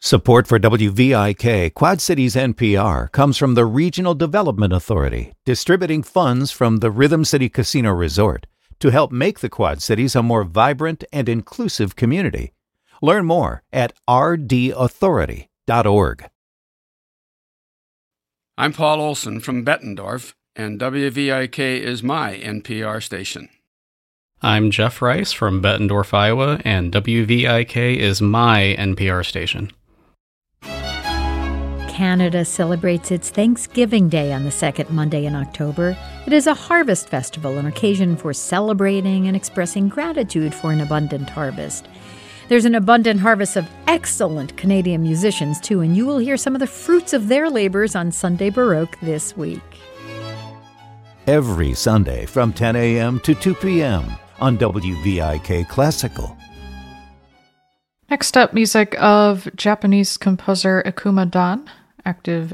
Support for WVIK Quad Cities NPR comes from the Regional Development Authority, distributing funds from the Rhythm City Casino Resort to help make the Quad Cities a more vibrant and inclusive community. Learn more at rdauthority.org. I'm Paul Olson from Bettendorf, and WVIK is my NPR station. I'm Jeff Rice from Bettendorf, Iowa, and WVIK is my NPR station. Canada celebrates its Thanksgiving Day on the second Monday in October. It is a harvest festival, an occasion for celebrating and expressing gratitude for an abundant harvest. There's an abundant harvest of excellent Canadian musicians, too, and you will hear some of the fruits of their labors on Sunday Baroque this week. Every Sunday from 10 a.m. to 2 p.m. on WVIK Classical. Next up, music of Japanese composer Ikuma Dan, active